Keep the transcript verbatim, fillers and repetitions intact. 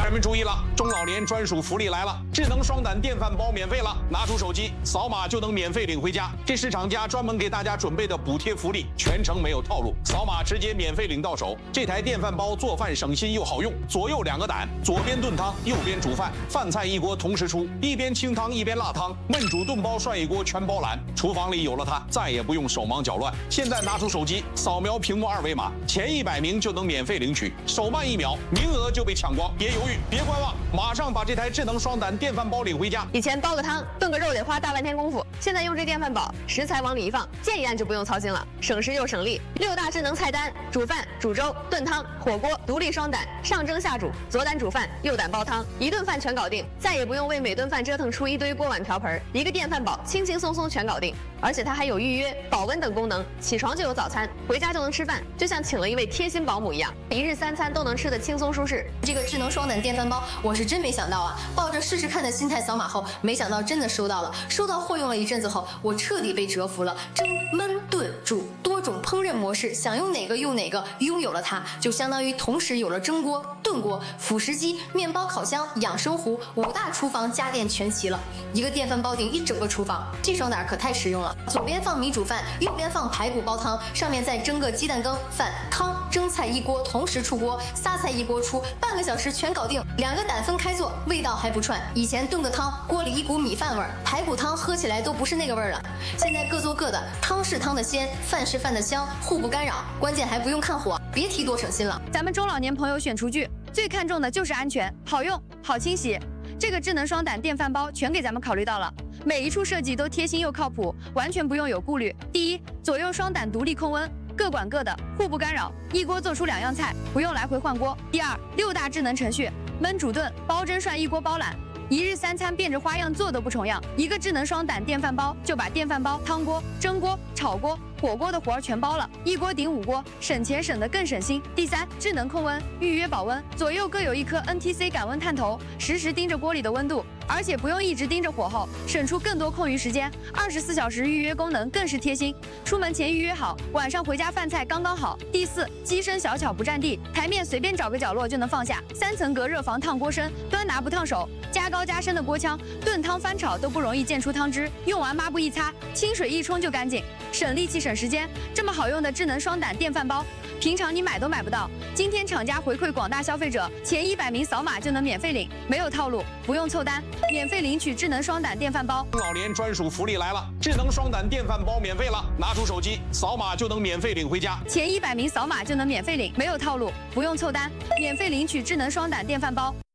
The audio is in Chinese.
人们注意了，中老年专属福利来了！智能双胆电饭煲免费了，拿出手机扫码就能免费领回家。这是厂家专门给大家准备的补贴福利，全程没有套路，扫码直接免费领到手。这台电饭煲做饭省心又好用，左右两个胆，左边炖汤，右边煮饭，饭菜一锅同时出，一边清汤一边辣汤，焖煮炖煲涮一锅全包揽。厨房里有了它，再也不用手忙脚乱。现在拿出手机扫描屏幕二维码，前一百名就能免费领取，手慢一秒，名额就被抢光。别犹豫，别观望，马上把这台智能双胆电饭煲领回家。 以前煲个汤、炖个肉得花大半天功夫，现在用这电饭煲，食材往里一放，键一按就不用操心了，省时又省力。六大智能菜单：煮饭、煮粥、炖汤、火锅，独立双胆，上蒸下煮，左胆煮饭，右胆煲汤，一顿饭全搞定，再也不用为每顿饭折腾出一堆锅碗瓢盆，一个电饭煲轻轻松松全搞定。而且它还有预约、保温等功能，起床就有早餐，回家就能吃饭，就像请了一位贴心保姆一样，一日三餐都能吃得轻松舒适。 这个智能双胆电饭煲，我是真没想到啊！抱着试试看的心态扫码后，没想到真的收到了。收到货用了一阵子后，我彻底被折服了。蒸、焖、炖、煮多种烹饪模式，想用哪个用哪个。拥有了它，就相当于同时有了蒸锅、炖锅、辅食机、面包烤箱、养生壶，五大厨房家电全齐了。一个电饭煲顶一整个厨房，这双胆可太实用了。左边放米煮饭，右边放排骨煲汤，上面再蒸个鸡蛋羹、饭、汤、蒸菜一锅同时出锅，仨菜一锅出，半个小时全搞定。两个胆分开做，味道还不串。以前炖个汤，锅里一股米饭味儿，排骨汤喝起来都不是那个味儿了。现在各做各的，汤是汤的鲜，饭是饭的香，互不干扰，关键还不用看火，别提多省心了。 咱们中老年朋友选厨具，最看重的就是安全、好用、好清洗。这个智能双胆电饭煲全给咱们考虑到了，每一处设计都贴心又靠谱，完全不用有顾虑。第一，左右双胆独立控温，各管各的，互不干扰，一锅做出两样菜，不用来回换锅。第二，六大智能程序，焖煮炖、煲蒸涮一锅包揽。一日三餐变着花样做都不重样，一个智能双胆电饭煲就把电饭煲、汤锅、蒸锅、炒锅、火锅的活儿全包了，一锅顶五锅，省钱省得更省心。第三，智能控温，预约保温，左右各有一颗 N T C 感温探头，实时盯着锅里的温度，而且不用一直盯着火候，省出更多空余时间。二十四小时预约功能更是贴心，出门前预约好，晚上回家饭菜刚刚好。第四，机身小巧不占地，台面随便找个角落就能放下，三层隔热防烫锅身，端拿不烫手，加高加深的锅腔，炖汤翻炒都不容易溅出汤汁，用完抹布一擦，清水一冲就干净，省力气省时间。这么好用的智能双胆电饭煲，平常你买都买不到。今天厂家回馈广大消费者，前一百名扫码就能免费领，没有套路，不用凑单，免费领取智能双胆电饭煲。 中老年专属福利来了，智能双胆电饭煲免费了，拿出手机扫码就能免费领回家。 前一百名扫码就能免费领，没有套路，不用凑单，免费领取智能双胆电饭煲。